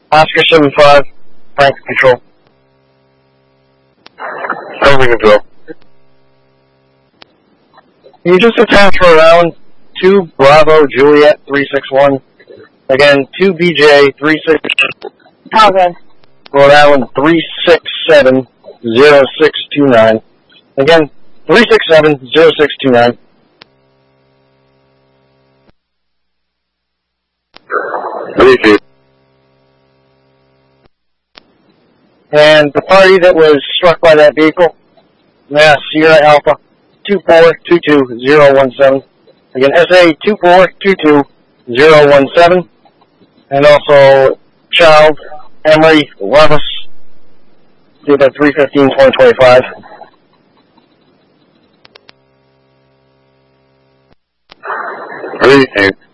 Oscar 75, Frank Control. Frank Control. You just attend for round 2 Bravo Juliet 361. Again, 2 BJ 361. Okay. Rhode Island 367-0629. Again, 367-0629. Repeat. And the party that was struck by that vehicle, Mass Sierra Alpha 2422017. Again, SA 2422017. And also Child Emery Levis, did at 315-2025. Repeat.